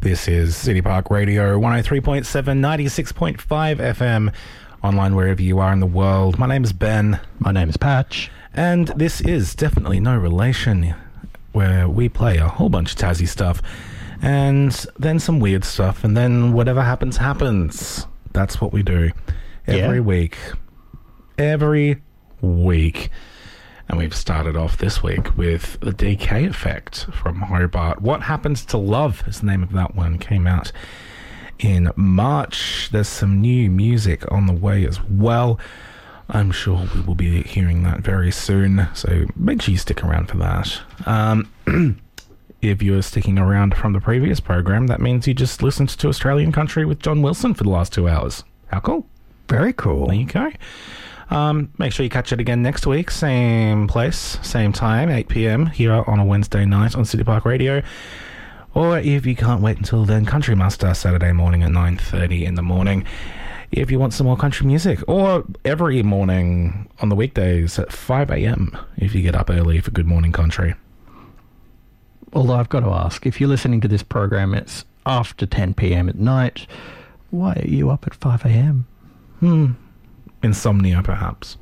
This is City Park Radio 103.7, 96.5 FM, online wherever you are in the world. My name is Ben. My name is Patch. And this is definitely No Relation, where we play a whole bunch of Tassie stuff, and then some weird stuff, and then whatever happens, happens. That's what we do every week. Every week. And we've started off this week with The Decay Effect from Hobart. What Happens to Love is the name of that one. Came out in March. There's some new music on the way as well. I'm sure we will be hearing that very soon, so make sure you stick around for that. If you're sticking around from the previous program, that means you just listened to Australian Country with John Wilson for the last 2 hours. How cool? Very cool. There you go. Make sure you catch it again next week, same place, same time, 8 p.m. here on a Wednesday night on City Park Radio. Or if you can't wait until then, Country Master Saturday morning at 9:30 in the morning. If you want some more country music, or every morning on the weekdays at 5 a.m. if you get up early for Good Morning Country. Although I've got to ask, if you're listening to this program, it's after 10 p.m. at night, why are you up at 5 a.m.? Insomnia, perhaps.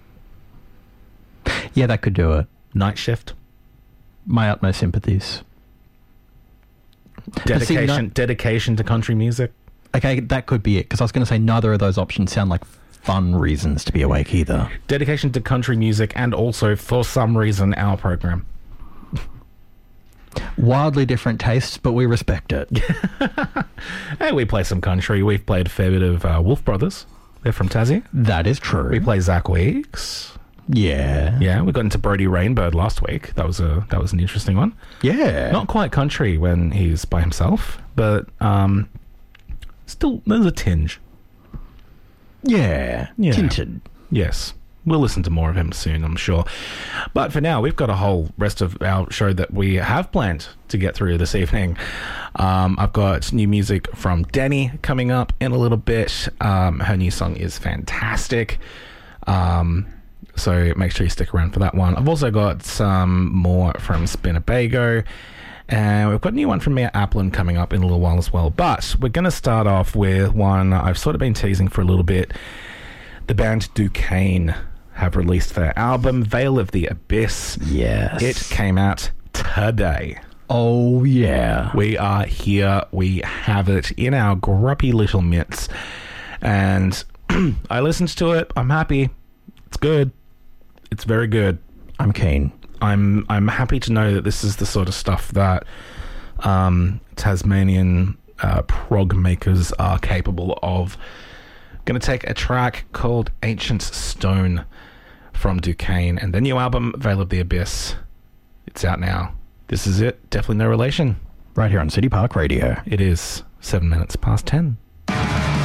Yeah, that could do it. Night shift. My utmost sympathies. Dedication to country music. Okay, that could be it, because I was going to say neither of those options sound like fun reasons to be awake either. Dedication to country music, and also, for some reason, our program. Wildly different tastes, but we respect it. Hey, we play some country. We've played a fair bit of Wolf Brothers. They're from Tassie. That is true. We play Zach Weeks. Yeah. Yeah, we got into Brody Rainbird last week. That was an interesting one. Yeah. Not quite country when he's by himself, but still there's a tinge. Yeah. Tinted. Yes. We'll listen to more of him soon, I'm sure. But for now, we've got a whole rest of our show that we have planned to get through this evening. I've got new music from Denny coming up in a little bit. Her new song is fantastic. So make sure you stick around for that one. I've also got some more from Spinnebago. And we've got a new one from Mia Applin coming up in a little while as well. But we're going to start off with one I've sort of been teasing for a little bit. The band Duquesne have released their album, Veil of the Abyss. Yes. It came out today. Oh, yeah. We are here. We have it in our grubby little mitts. And I listened to it. I'm happy. It's good. It's very good. I'm keen. I'm happy to know that this is the sort of stuff that Tasmanian prog makers are capable of. Going to take a track called Ancient Stone from Duquesne, and their new album, Veil of the Abyss. It's out now. This is it. Definitely No Relation. Right here on City Park Radio. It is 7 minutes past 10.